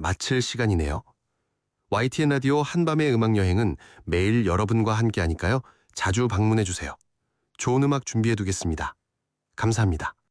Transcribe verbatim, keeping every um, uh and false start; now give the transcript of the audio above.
마칠 시간이네요. 와이티엔 라디오 한밤의 음악여행은 매일 여러분과 함께하니까요. 자주 방문해 주세요. 좋은 음악 준비해 두겠습니다. 감사합니다.